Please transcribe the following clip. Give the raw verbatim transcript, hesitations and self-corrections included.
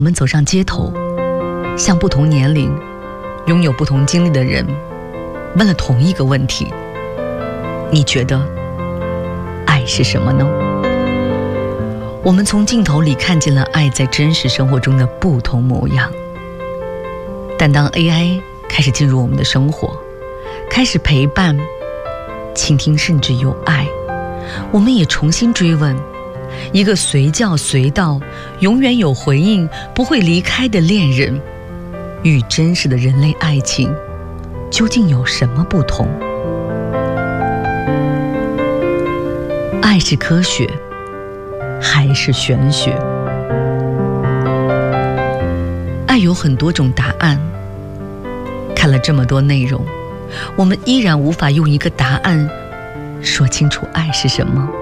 我们走上街头，向不同年龄、拥有不同经历的人问了同一个问题：你觉得爱是什么呢？我们从镜头里看见了爱在真实生活中的不同模样。但当 A I 开始进入我们的生活，开始陪伴、倾听，甚至有爱，我们也重新追问：一个随叫随到、永远有回应、不会离开的恋人，与真实的人类爱情究竟有什么不同？爱是科学还是玄学？爱有很多种答案。看了这么多内容，我们依然无法用一个答案说清楚爱是什么。